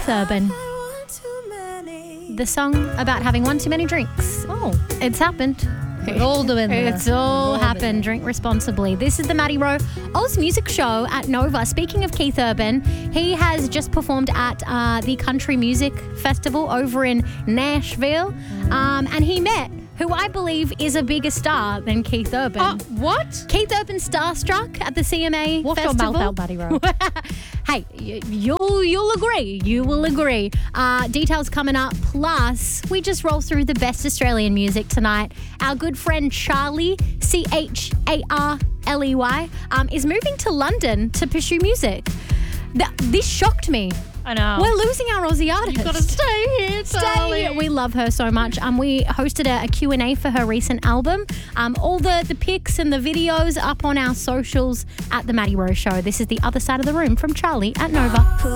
Keith Urban. The song about having one too many drinks. Oh, It's happened. we're all doing that. It's all We've happened. been there. Drink responsibly. This is the Maddie Rowe Oz Music Show at Nova. Speaking of Keith Urban, he has just performed at the Country Music Festival over in Nashville. And he met who I believe is a bigger star than Keith Urban. What? Keith Urban starstruck at the CMA Wash your Festival. mouth out, Maddie Rowe. Hey, you'll agree. You will agree. Details coming up. Plus, we just roll through the best Australian music tonight. Our good friend Charlie, Charley, is moving to London to pursue music. This shocked me. I know. We're losing our Aussie artist. You've got to stay here, Charlie. We love her so much. We hosted a Q&A for her recent album. All the pics and the videos up on our socials at The Maddie Rowe Show. This is The Other Side of the Room from Charlie at Nova.